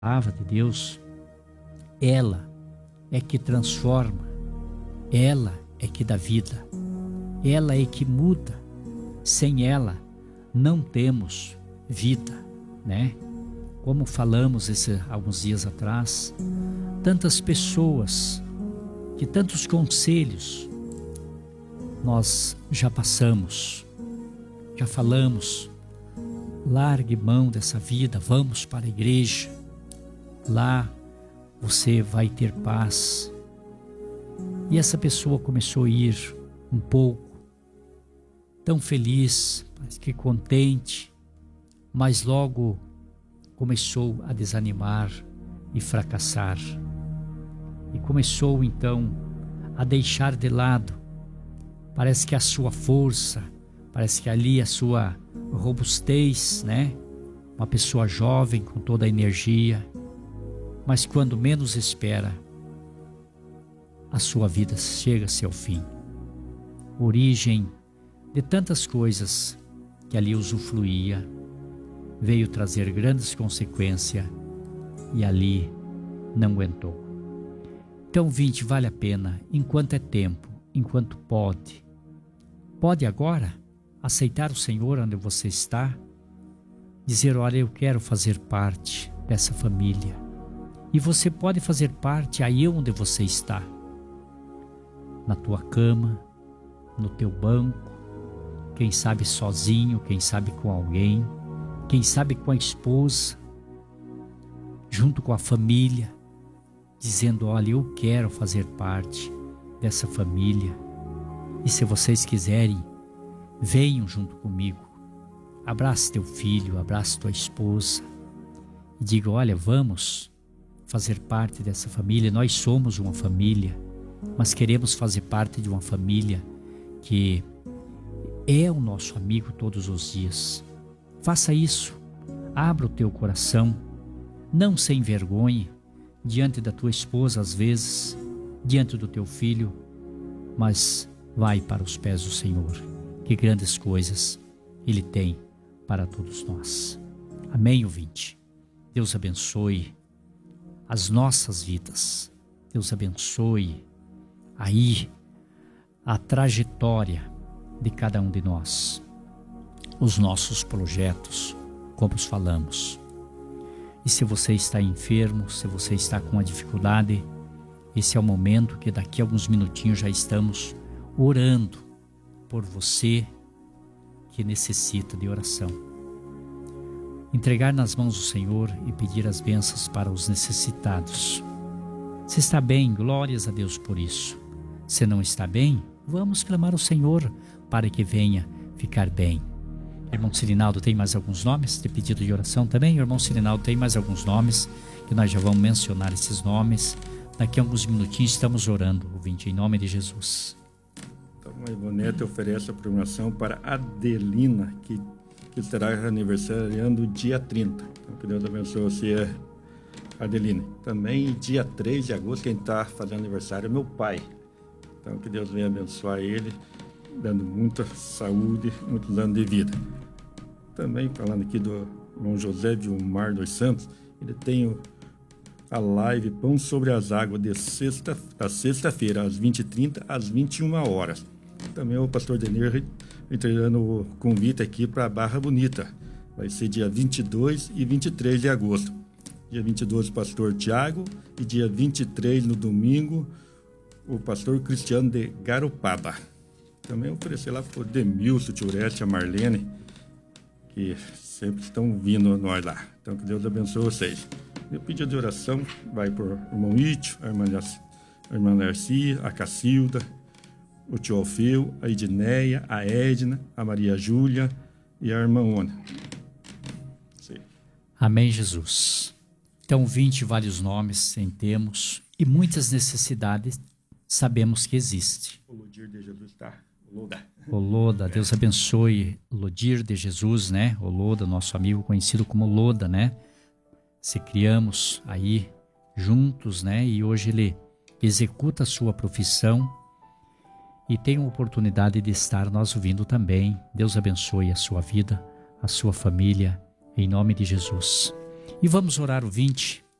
palavra de Deus, ela é que transforma, ela é que dá vida, ela é que muda. Sem ela não temos vida, né? Como falamos alguns dias atrás, tantas pessoas, que tantos conselhos nós já passamos, já falamos, largue mão dessa vida, vamos para a igreja, lá você vai ter paz. E essa pessoa começou a ir um pouco, tão feliz, parece que contente, mas logo começou a desanimar e fracassar. E começou então a deixar de lado, parece que a sua força, parece que ali a sua robustez, né? Uma pessoa jovem com toda a energia, mas quando menos espera, a sua vida chega a seu fim. Origem de tantas coisas que ali usufruía, veio trazer grandes consequências e ali não aguentou. Então, ouvinte, vale a pena, enquanto é tempo, enquanto pode. Pode agora aceitar o Senhor onde você está, dizer, olha, eu quero fazer parte dessa família. E você pode fazer parte aí onde você está, na tua cama, no teu banco, quem sabe sozinho, quem sabe com alguém, quem sabe com a esposa, junto com a família, dizendo, olha, eu quero fazer parte dessa família. E se vocês quiserem, venham junto comigo, abrace teu filho, abrace tua esposa e diga, olha, vamos fazer parte dessa família. Nós somos uma família, mas queremos fazer parte de uma família que é o nosso amigo todos os dias. Faça isso, abra o teu coração, não se envergonhe diante da tua esposa às vezes, diante do teu filho, mas vai para os pés do Senhor, que grandes coisas Ele tem para todos nós. Amém, ouvinte? Deus abençoe as nossas vidas, Deus abençoe aí a trajetória de cada um de nós, os nossos projetos, como os falamos. E se você está enfermo, se você está com uma dificuldade, esse é o momento que daqui a alguns minutinhos já estamos orando por você que necessita de oração. Entregar nas mãos do Senhor e pedir as bênçãos para os necessitados. Se está bem, glórias a Deus por isso. Se não está bem, vamos clamar ao Senhor para que venha ficar bem. Irmão Cirinaldo tem mais alguns nomes de pedido de oração também? Irmão Cirinaldo tem mais alguns nomes, que nós já vamos mencionar esses nomes. Daqui a alguns minutinhos estamos orando, ouvinte, em nome de Jesus. Então, a Ivonete oferece a programação para Adelina, que estará aniversariando dia 30. Então, que Deus abençoe você, Adelina. Também dia 3 de agosto, quem está fazendo aniversário é meu pai. Então, que Deus venha abençoar ele, dando muita saúde, muitos anos de vida. Também falando aqui do irmão José Vilmar dos Santos, ele tem a live Pão sobre as Águas de sexta-feira, às 20h30 às 21 horas. Também o pastor Denir entregando o convite aqui para Barra Bonita. Vai ser dia 22 e 23 de agosto. Dia 22 o pastor Tiago e dia 23 no domingo o pastor Cristiano de Garopaba. Também oferecer lá para o Demilson, Tiurete, a Marlene, que sempre estão vindo nós lá. Então que Deus abençoe vocês. Meu pedido de oração vai por o irmão Ítio, a irmã Narcia, a Cacilda, o tio Alfeu, a Edneia, a Edna, a Maria Júlia e a irmã Ona. Sim. Amém, Jesus. Então, 20 vários nomes sentemos e muitas necessidades sabemos que existe. O Lodir de Jesus está. Loda, Deus abençoe Lodir de Jesus, né? O Loda, nosso amigo conhecido como Loda, né? Se criamos aí juntos, né? E hoje ele executa a sua profissão e tem a oportunidade de estar nós ouvindo também. Deus abençoe a sua vida, a sua família, em nome de Jesus. E vamos orar, ouvinte,